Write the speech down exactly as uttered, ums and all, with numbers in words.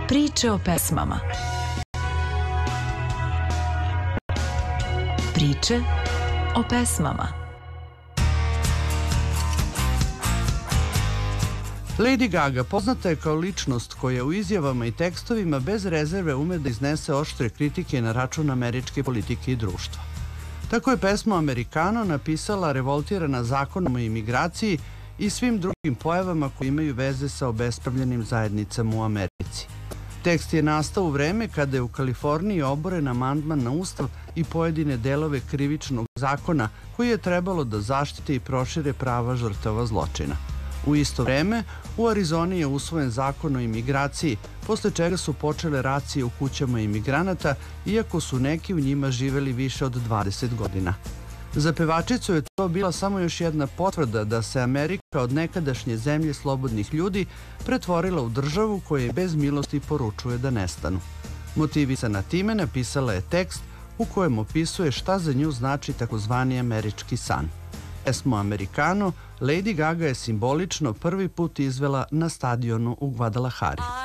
Priče o pesmama. Priče o pesmama. Lady Gaga poznata je kao ličnost koja u izjavama i tekstovima bez rezerve ume da iznese oštre kritike na račun američke politike i društva. Tako je pesmu Americano napisala revoltirana zakonom o imigraciji i svim drugim pojavama koje imaju veze sa obespravljenim zajednicama u Americi. Tekst je nastao u vreme kada je u Kaliforniji oboren amandman na Ustav i pojedine delove krivičnog zakona koji je trebalo da zaštite i prošire prava žrtava zločina. U isto vreme, u Arizoni je usvojen zakon o imigraciji, posle čega su počele racije u kućama imigranata, iako su neki u njima živeli više od dvadeset godina. Za pevačicu je to bila samo još jedna potvrda da se Amerika od nekadašnje zemlje slobodnih ljudi pretvorila u državu koja je bez milosti poručuje da nestanu. Motivisana time napisala je tekst u kojem opisuje šta za nju znači takozvani američki san. Pesmu Americano Lady Gaga je simbolično prvi put izvela na stadionu u Guadalajari.